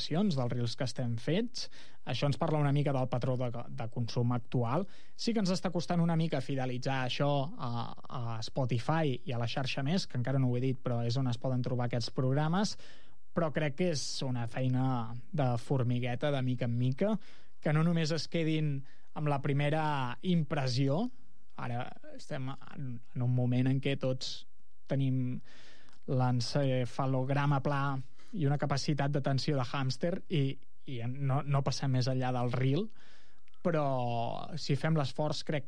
visualitzacions dels reels que estem fets. Això ens parla una mica del patró de consum actual. Sí que ens està costant una mica fidelitzar això a Spotify i a la xarxa més, que encara no ho he dit, però és on es poden trobar aquests programes, però crec que és una feina de formigueta, de mica en mica, que no només es quedin amb la primera impressió. Ara estem en un moment en què tots tenim l'encefalograma pla i una capacitat d'atenció de hàmster i no passem més enllà del reel, però si fem l'esforç crec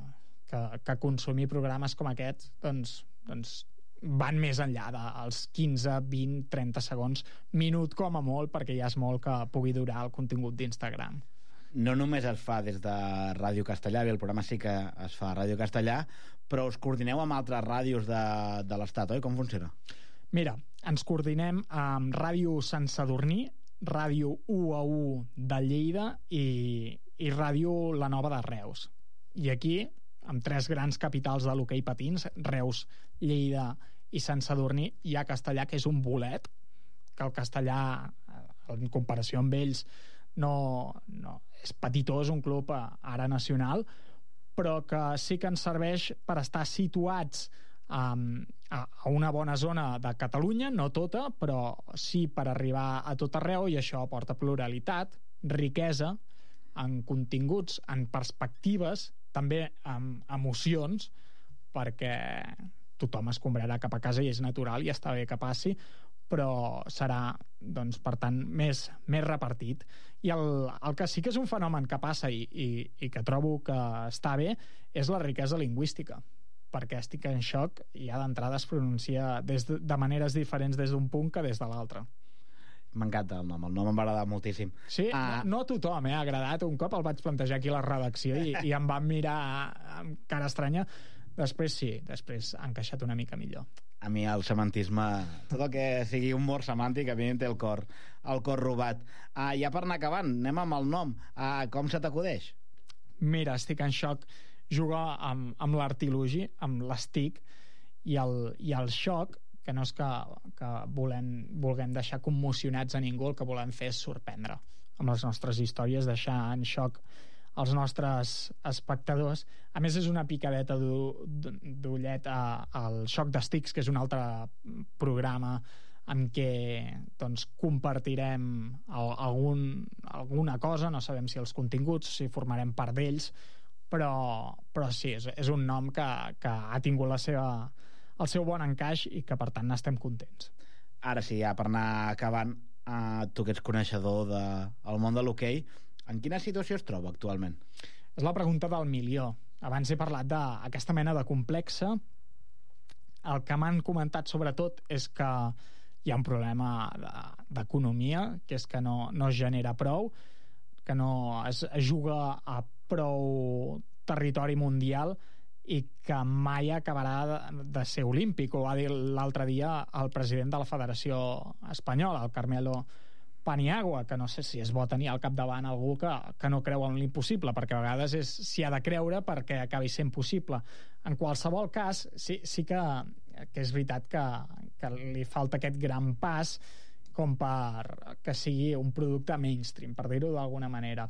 que consumir programes com aquests doncs van més enllà dels 15, 20, 30 segons, minut com a molt, perquè ja és molt que pugui durar el contingut d'Instagram. No només es fa des de Ràdio Castellà, el programa sí que es fa a Ràdio Castellà, però us coordineu amb altres ràdios de l'Estat, oi? Com funciona? Mira, ens coordinem amb Ràdio Sant Sadurní, Ràdio 1 de Lleida i Ràdio La Nova de Reus. I aquí, amb 3 grans capitals de l'hoquei patins, Reus, Lleida i Sant Sadurní, hi ha Castellà, que és un bolet, que el castellà, en comparació amb ells, no és petitó, és un club ara nacional, però que sí que ens serveix per estar situats a una bona zona de Catalunya, no tota, però sí per arribar a tot arreu, i això aporta pluralitat, riquesa en continguts, en perspectives, també en emocions, perquè tothom es comprarà cap a casa i és natural i està bé que passi, però serà, doncs, per tant, més repartit. I el que sí que és un fenomen que passa i que trobo que està bé és la riquesa lingüística, perquè estic en xoc i ja d'entrada es pronuncia de maneres diferents des d'un punt que des de l'altre. M'encanta el nom em va agradar moltíssim. Sí, no a tothom ha agradat. Un cop el vaig plantejar aquí a la redacció i em van mirar amb cara estranya. Després ha encaixat una mica millor. A mi el semantisme, tot el que sigui humor semàntic, a mi em té el cor robat. Ja per anar acabant, anem amb el nom. Com se t'acudeix? Mira, estic en xoc. Jugar amb l'artilugi, amb l'estic i el xoc, que no és que vulguem deixar commocionats a ningú, el que volem fer és sorprendre amb les nostres històries, deixar en xoc els nostres espectadors. A més, és una picadeta d'ullet al Xoc d'Estics, que és un altre programa en què doncs, compartirem alguna cosa, no sabem si els continguts, si formarem part d'ells, però sí, és un nom que ha tingut el seu bon encaix i que per tant n'estem contents. Ara sí, ja per anar acabant, tu que ets coneixedor del món de l'hoquei, en quina situació es troba actualment? És la pregunta del milió. Abans he parlat d'aquesta mena de complexa. El que m'han comentat sobretot és que hi ha un problema d'economia, que és que no es genera prou, que no es juga a prou territori mundial i que mai acabarà de ser olímpic. Ho va dir l'altre dia el president de la Federació Espanyola, el Carmelo Paniagua, que no sé si és bo tenir al capdavant algú que no creu en l'impossible, perquè a vegades s'hi ha de creure perquè acabi sent possible. En qualsevol cas, sí que és veritat que li falta aquest gran pas com per que sigui un producte mainstream, per dir-ho d'alguna manera.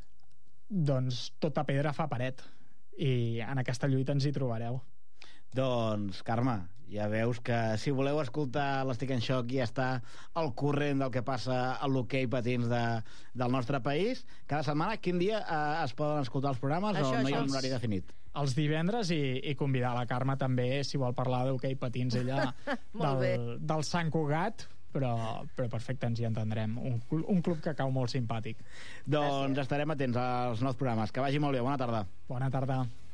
Doncs tota pedra fa paret, i en aquesta lluita ens hi trobareu. Doncs, Carme, ja veus que si voleu escoltar l'Estic en Xoc i estar al corrent del que passa a l'hoquei patins del nostre país, cada setmana, quin dia es poden escoltar els programes o no hi ha un horari definit? Els divendres, i convidar la Carme també, si vol parlar d'hoquei patins ella del Sant Cugat, però perfecte, ens hi entendrem. Un club que cau molt simpàtic. Doncs estarem atents als nous programes. Que vagi molt bé, bona tarda. Bona tarda.